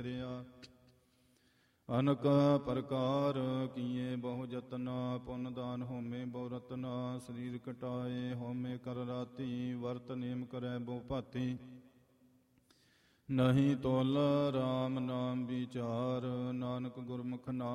ਅਨਕ ਪ੍ਰਕਾਰ ਕੀਏ ਬਹੁ ਜਤਨਾ, ਪੁੰਨ ਦਾਨ ਹੋਮੇ ਬਹੁ ਰਤਨਾ। ਸਰੀਰ ਕਟਾਏ ਹੋਮੇ ਕਰ ਰਾਤੀ, ਵਰਤ ਨੇਮ ਕਰੈ ਬਹੁ ਭਾਤੀ। ਨਹੀਂ ਤੋਲ ਰਾਮ ਨਾਮ ਵਿਚਾਰ, ਨਾਨਕ ਗੁਰਮੁਖ ਨਾਮ